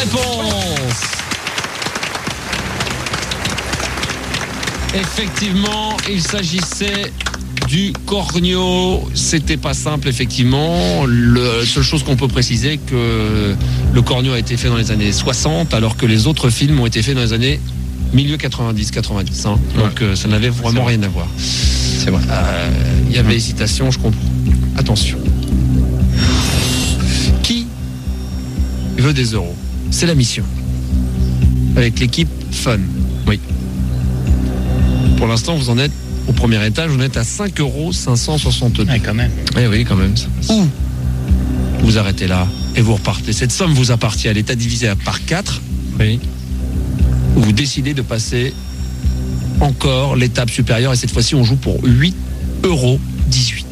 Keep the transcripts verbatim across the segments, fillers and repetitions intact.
réponse. Effectivement, il s'agissait du corneau. C'était pas simple, effectivement. La seule chose qu'on peut préciser, que le corneau a été fait dans les années soixante, alors que les autres films ont été faits dans les années milieu quatre-vingt-dix quatre-vingt-dix. Hein. Donc ouais. euh, ça n'avait vraiment rien à voir. C'est vrai. Euh, il y avait hésitation, je comprends. Attention. Qui veut des euros? C'est la mission. Avec l'équipe Fun. Oui. Pour l'instant, vous en êtes au premier étage, vous en êtes à cinq euros cinq cent soixante-deux. Ouais, quand même. Eh oui, quand même. Ou vous arrêtez là et vous repartez. Cette somme vous appartient. Elle est à diviser par quatre. Oui. Ou vous décidez de passer encore l'étape supérieure. Et cette fois-ci, on joue pour huit euros dix-huit.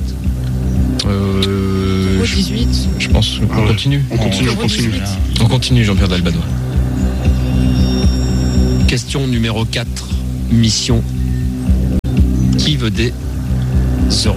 Euh, je, dix-huit. je pense qu'on Ah ouais. continue. On continue, on continue. On continue, Jean-Pierre Dalbadois. Question numéro quatre. Mission. Qui veut des euros?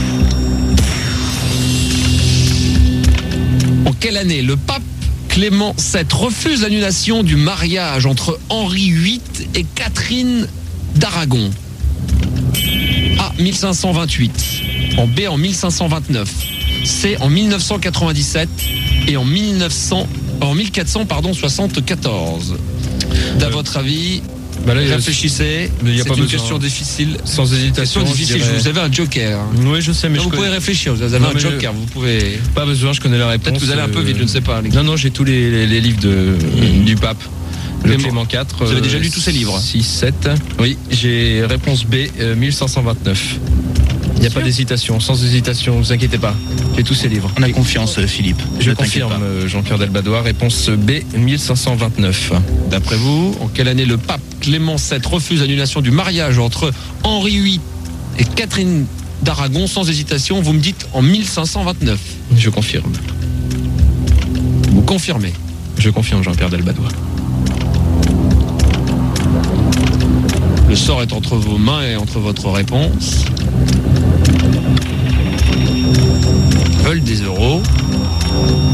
En quelle année le pape Clément sept refuse l'annulation du mariage entre Henri huit et Catherine d'Aragon? A. mille cinq cent vingt-huit. En B. En mille cinq cent vingt-neuf. C. En mille neuf cent quatre-vingt-dix-sept. Et en mille neuf cents, en mille quatre cents pardon, soixante-quatorze. D'à Euh, votre avis, Bah là, il y a- réfléchissez. mais il y a C'est pas une besoin. question difficile. Sans hésitation, Question je difficile. dirais- Vous avez un joker. Oui, je sais, mais Non, je vous pouvez connais- réfléchir. Vous avez Non, un mais je- joker. Vous pouvez. Pas besoin, je connais la réponse. Peut-être que vous allez un peu euh, vite. Je ne sais pas. les- Non, non, j'ai tous les, les, les livres de, du pape. Le Clément. Clément quatre. Vous avez déjà lu tous ces livres? six, sept. Oui, j'ai réponse B, euh, mille cinq cent vingt-neuf. Il n'y a pas d'hésitation, sans hésitation, ne vous inquiétez pas. J'ai tous ces livres. On a confiance, Philippe. Je Ne t'inquiète confirme, pas. euh, Jean-Pierre Dalbadois, réponse B, mille cinq cent vingt-neuf. D'après vous, en quelle année le pape Clément sept refuse l'annulation du mariage entre Henri huit et Catherine d'Aragon? Sans hésitation, vous me dites en mille cinq cent vingt-neuf. Je confirme. Vous confirmez? Je confirme, Jean-Pierre Dalbadois. Le sort est entre vos mains et entre votre réponse. Veulent des euros.